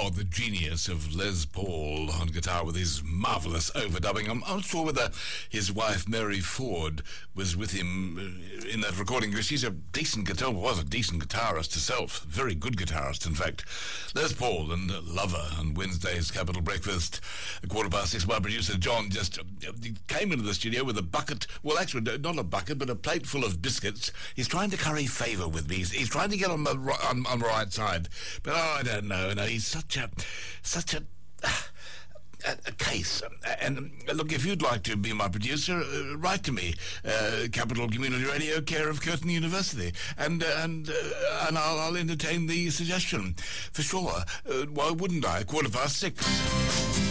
Oh, the genius of Les Paul on guitar with his marvellous overdubbing. I'm not sure whether his wife Mary Ford was with him in that recording, because she's a decent guitarist herself. Very good guitarist, in fact. Les Paul and Lover on Wednesday's Capital Breakfast. 6:15. My producer John just came into the studio with a bucket, well, actually, not a bucket, but a plate full of biscuits. He's trying to curry favour with me. He's trying to get on the right side. But I don't know. No, he's such a case. And look, if you'd like to be my producer, write to me, Capital Community Radio, care of Curtin University, and I'll entertain the suggestion for sure. Why wouldn't I? 6:15.